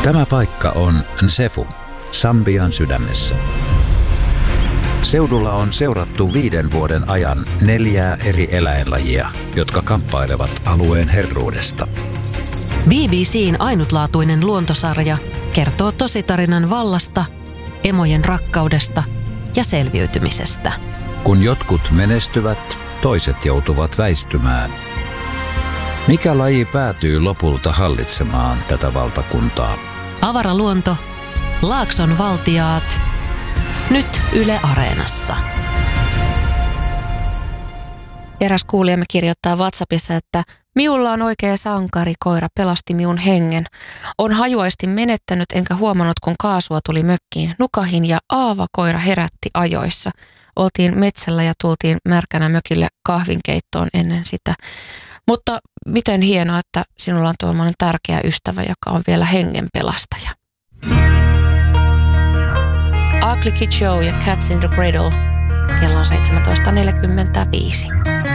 Tämä paikka on Nsefu, Sambian sydämessä. Seudulla on seurattu 5 vuoden ajan 4 eri eläinlajia, jotka kamppailevat alueen herruudesta. BBC:n ainutlaatuinen luontosarja kertoo tositarinan vallasta, emojen rakkaudesta ja selviytymisestä. Kun jotkut menestyvät, toiset joutuvat väistymään. Mikä laji päätyy lopulta hallitsemaan tätä valtakuntaa? Avaraluonto, Laakson valtiaat, nyt Yle Areenassa. Eräs kuulijamme kirjoittaa WhatsAppissa, että miulla on oikea sankari, koira pelasti miun hengen. On hajuaisti menettänyt enkä huomannut, kun kaasua tuli mökkiin. Nukahin ja aavakoira herätti ajoissa. Oltiin metsällä ja tultiin märkänä mökille kahvinkeittoon ennen sitä. Mutta miten hienoa, että sinulla on tuollainen tärkeä ystävä, joka on vielä hengenpelastaja. Ugly Kid Joe ja Cats in the Cradle. Kello on 17.45.